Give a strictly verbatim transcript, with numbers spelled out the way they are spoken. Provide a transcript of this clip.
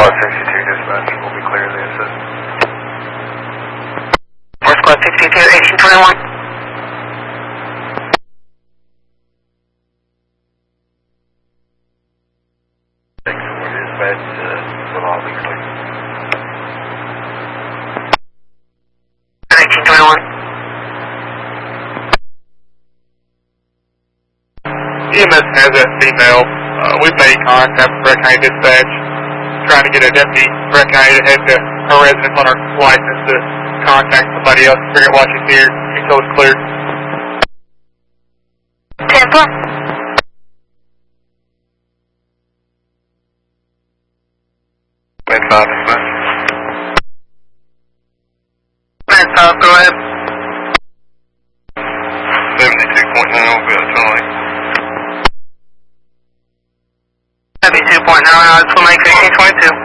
Squad sixty-two dispatch, we'll be clear of the assist. four Squad sixty-two, eighteen twenty-one. Thanks for dispatch, uh, we'll all be clear. eighteen twenty-one. E M S has a female. Uh, we've made contact with Breck County Dispatch, trying to get a deputy Breck County to head to her residence on her license to contact somebody else to figure out why she's here. She told us clear. Tampa. Med five dispatch. Med five, go ahead. seventy-two point nine will be on twenty. seventy-two point nine, I'll make fifteen twenty-two.